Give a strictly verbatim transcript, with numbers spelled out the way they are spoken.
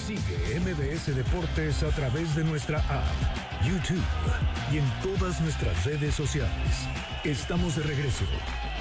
Sigue M V S Deportes a través de nuestra app, YouTube y en todas nuestras redes sociales. Estamos de regreso.